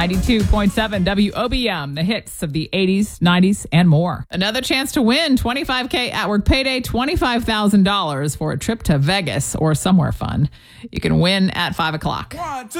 92.7 WOBM, the hits of the 80s, 90s, and more. Another chance to win $25K at work payday, $25,000 for a trip to Vegas or somewhere fun. You can win at 5 o'clock.